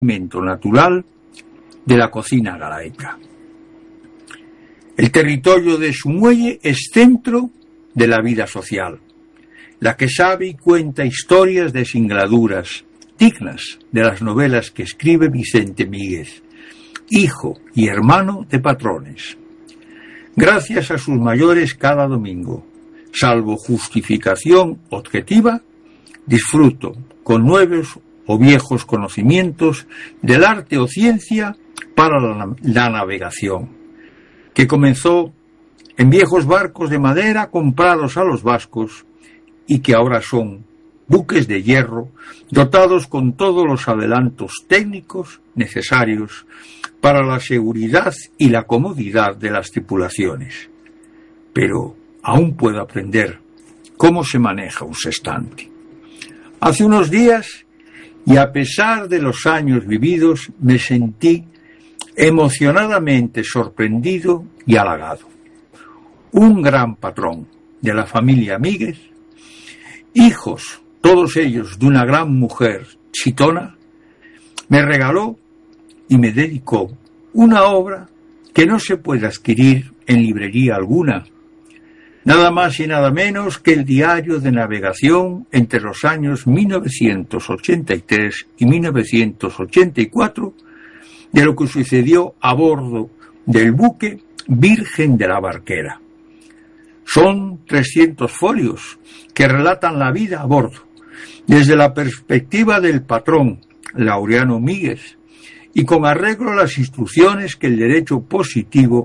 alimento natural de la cocina galaica. El territorio de su muelle es centro de la vida social, la que sabe y cuenta historias de singladuras dignas de las novelas que escribe Vicente Míguez, hijo y hermano de patrones. Gracias a sus mayores cada domingo, salvo justificación objetiva, disfruto con nuevos o viejos conocimientos del arte o ciencia para la navegación, que comenzó en viejos barcos de madera comprados a los vascos y que ahora son buques de hierro dotados con todos los adelantos técnicos necesarios para la seguridad y la comodidad de las tripulaciones. Pero aún puedo aprender cómo se maneja un sextante. Hace unos días, y a pesar de los años vividos, me sentí emocionadamente sorprendido y halagado. Un gran patrón de la familia Míguez, hijos todos ellos de una gran mujer chitona, me regaló y me dedicó una obra que no se puede adquirir en librería alguna, nada más y nada menos que el diario de navegación entre los años 1983 y 1984 de lo que sucedió a bordo del buque Virgen de la Barquera. Son 300 folios que relatan la vida a bordo, desde la perspectiva del patrón Laureano Míguez, y con arreglo a las instrucciones que el derecho positivo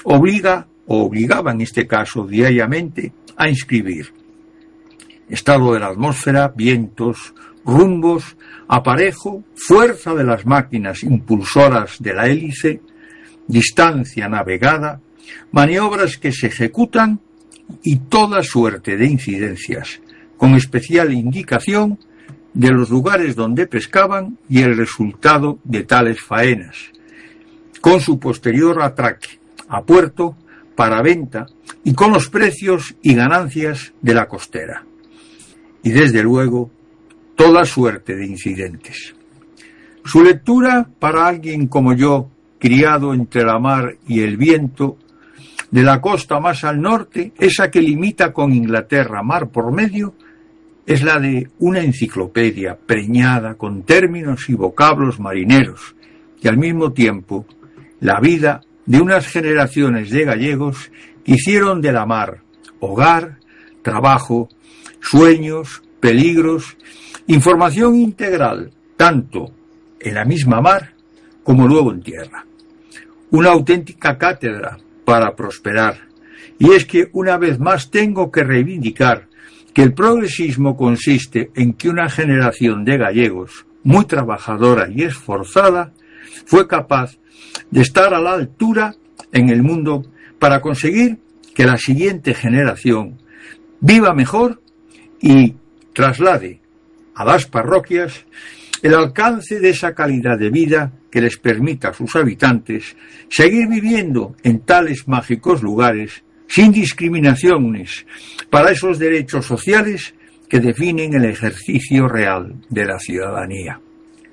obligaba en este caso diariamente a inscribir: estado de la atmósfera, vientos, rumbos, aparejo, fuerza de las máquinas impulsoras de la hélice, distancia navegada, maniobras que se ejecutan y toda suerte de incidencias, con especial indicación de los lugares donde pescaban y el resultado de tales faenas, con su posterior atraque a puerto para venta y con los precios y ganancias de la costera. Y desde luego, toda suerte de incidentes. Su lectura, para alguien como yo, criado entre la mar y el viento, de la costa más al norte, esa que limita con Inglaterra mar por medio, es la de una enciclopedia preñada con términos y vocablos marineros, y al mismo tiempo la vida de unas generaciones de gallegos que hicieron de la mar hogar, trabajo, sueños, peligros, información integral, tanto en la misma mar como luego en tierra. Una auténtica cátedra para prosperar. Y es que una vez más tengo que reivindicar que el progresismo consiste en que una generación de gallegos muy trabajadora y esforzada fue capaz de estar a la altura en el mundo para conseguir que la siguiente generación viva mejor y traslade a las parroquias el alcance de esa calidad de vida que les permita a sus habitantes seguir viviendo en tales mágicos lugares sin discriminaciones para esos derechos sociales que definen el ejercicio real de la ciudadanía.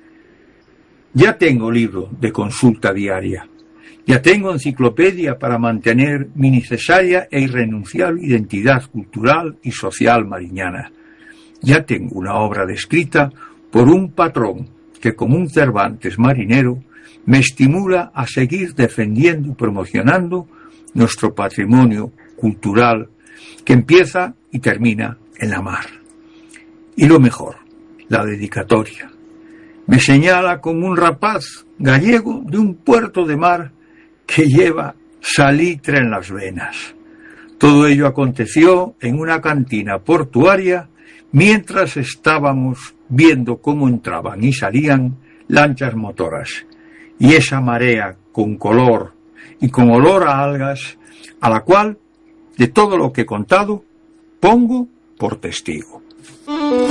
Ya tengo libro de consulta diaria, ya tengo enciclopedia para mantener mi necesaria e irrenunciable identidad cultural y social mariñana, ya tengo una obra descrita por un patrón que, como un Cervantes marinero, me estimula a seguir defendiendo y promocionando nuestro patrimonio cultural que empieza y termina en la mar. Y lo mejor, la dedicatoria. Me señala como un rapaz gallego de un puerto de mar que lleva salitre en las venas. Todo ello aconteció en una cantina portuaria mientras estábamos viendo cómo entraban y salían lanchas motoras, y esa marea con color y con olor a algas, a la cual, de todo lo que he contado, pongo por testigo.